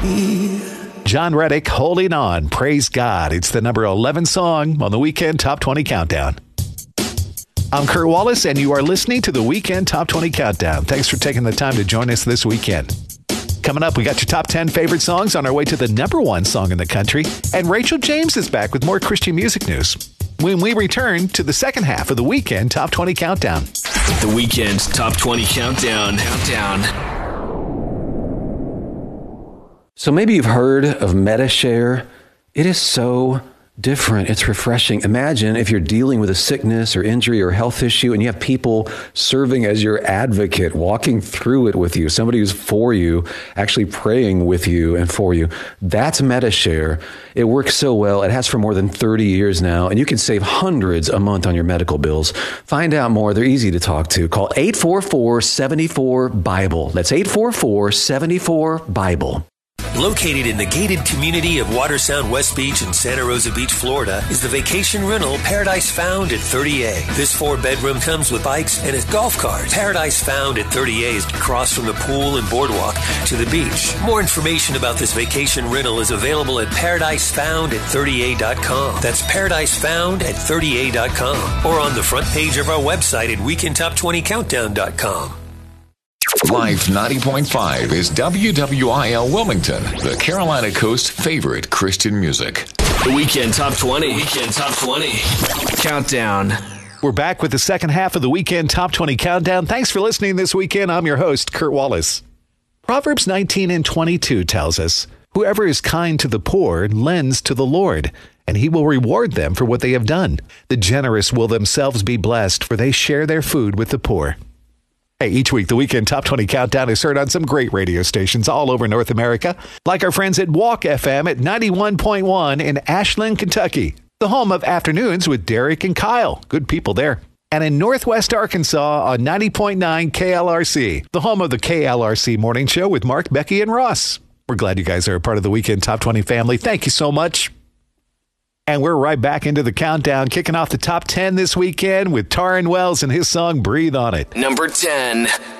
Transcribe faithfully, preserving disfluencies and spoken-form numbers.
John Reddick, Holding On. Praise God. It's the number eleven song on the Weekend Top twenty Countdown. I'm Kurt Wallace, and you are listening to the Weekend Top twenty Countdown. Thanks for taking the time to join us this weekend. Coming up, we got your top ten favorite songs on our way to the number one song in the country. And Rachel James is back with more Christian music news when we return to the second half of the Weekend Top twenty Countdown. The Weekend Top twenty Countdown. Countdown. So maybe you've heard of Medi-Share. It is so different. It's refreshing. Imagine if you're dealing with a sickness or injury or health issue and you have people serving as your advocate, walking through it with you, somebody who's for you, actually praying with you and for you. That's Medi-Share. It works so well. It has for more than thirty years now, and you can save hundreds a month on your medical bills. Find out more. They're easy to talk to. Call eight four four, seven four, BIBLE. That's eight four four, seven four, BIBLE. Located in the gated community of Watersound West Beach in Santa Rosa Beach, Florida, is the vacation rental Paradise Found at thirty A. This four-bedroom comes with bikes and a golf cart. Paradise Found at thirty A is across from the pool and boardwalk to the beach. More information about this vacation rental is available at paradise found at thirty a dot com. That's paradise found at thirty a dot com, or on the front page of our website at weekend top twenty countdown dot com. Life ninety point five is W W I L Wilmington, the Carolina Coast's favorite Christian music. The Weekend Top twenty. Weekend Top twenty. Countdown. We're back with the second half of the Weekend Top twenty Countdown. Thanks for listening this weekend. I'm your host, Kurt Wallace. Proverbs nineteen and twenty-two tells us, whoever is kind to the poor lends to the Lord, and he will reward them for what they have done. The generous will themselves be blessed, for they share their food with the poor. Hey, each week, the Weekend Top twenty Countdown is heard on some great radio stations all over North America, like our friends at Walk F M at ninety-one point one in Ashland, Kentucky, the home of Afternoons with Derek and Kyle. Good people there. And in Northwest Arkansas on ninety point nine K L R C, the home of the K L R C Morning Show with Mark, Becky, and Ross. We're glad you guys are a part of the Weekend Top twenty family. Thank you so much. And we're right back into the countdown, kicking off the top ten this weekend with Taryn Wells and his song Breathe on It. Number ten.